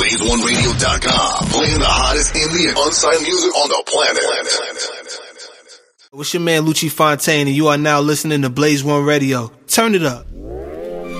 BlazeOneRadio.com, playing the hottest indie and unsigned music on the planet. It's your man Lucci Fontaine, and you are now listening to Blaze One Radio. Turn it up.